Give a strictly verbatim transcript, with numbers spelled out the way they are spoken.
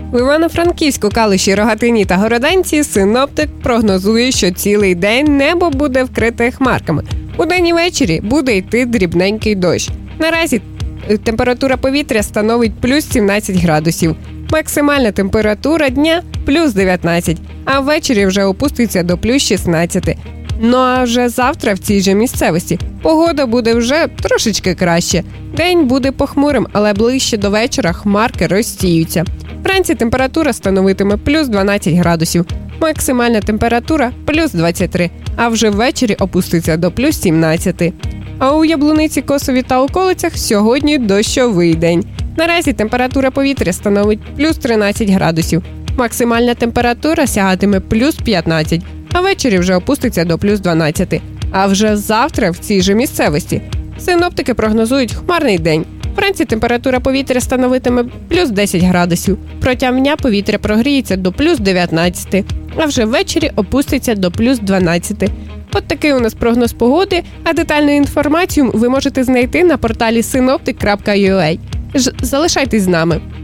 В Івано-Франківську, Калуші, Рогатині та Городенці синоптик прогнозує, що цілий день небо буде вкрите хмарками. Удень і ввечері буде йти дрібненький дощ. Наразі температура повітря становить плюс сімнадцять градусів. Максимальна температура дня – плюс дев'ятнадцять, а ввечері вже опуститься до плюс шістнадцять. Ну а вже завтра в цій же місцевості погода буде вже трошечки краще. День буде похмурим, але ближче до вечора хмарки розсіються. Вранці температура становитиме плюс дванадцять градусів, максимальна температура – плюс двадцять три, а вже ввечері опуститься до плюс сімнадцять. А у Яблуниці, Косові та околицях сьогодні дощовий день. Наразі температура повітря становить плюс тринадцять градусів, максимальна температура сягатиме плюс п'ятнадцять, а ввечері вже опуститься до плюс дванадцять. А вже завтра в цій же місцевості синоптики прогнозують хмарний день. Вранці температура повітря становитиме плюс десять градусів. Протягом дня повітря прогріється до плюс дев'ятнадцять, а вже ввечері опуститься до плюс дванадцять. От такий у нас прогноз погоди, а детальну інформацію ви можете знайти на порталі синоптик крапка ю а. Залишайтесь з нами.